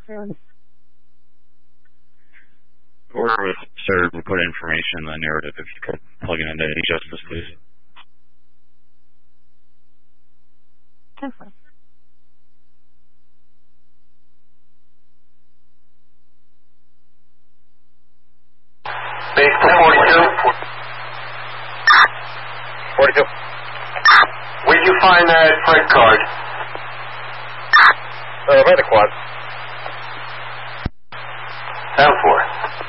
Order with sir to put information in the narrative if you could plug it into Justice, please. Okay. Base 42. 42. Where'd you find that Fred card? By the quad. 10-4.